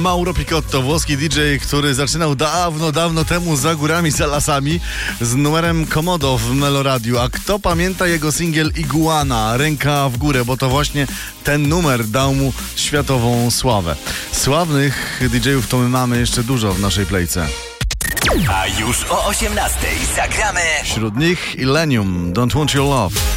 Mauro Picotto, włoski DJ, który zaczynał dawno temu za górami, za lasami z numerem Komodo w Meloradiu. A kto pamięta jego singiel Iguana, Ręka w górę, bo to właśnie ten numer dał mu światową sławę. Sławnych DJ-ów to my mamy jeszcze dużo w naszej plejce. A już o 18:00 zagramy. Wśród nich Illenium, Don't Want Your Love.